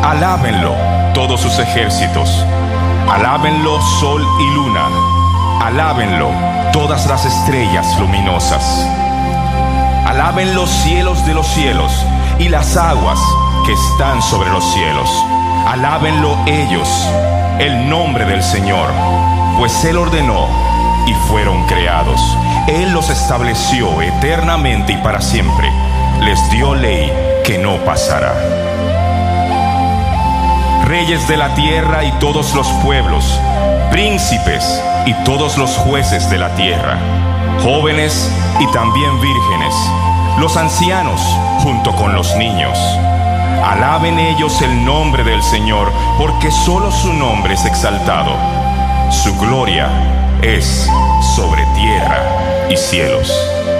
Alábenlo todos sus ejércitos. Alábenlo sol y luna. Alábenlo todas las estrellas luminosas. Alaben los cielos de los cielos y las aguas que están sobre los cielos. Alábenlo ellos, el nombre del Señor, pues Él ordenó y fueron creados. Él los estableció eternamente y para siempre. Les dio ley que no pasará. Reyes de la tierra y todos los pueblos, príncipes y todos los jueces de la tierra, jóvenes y también vírgenes, los ancianos junto con los niños. Alaben ellos el nombre del Señor, porque solo su nombre es exaltado. Su gloria es sobre tierra y cielos.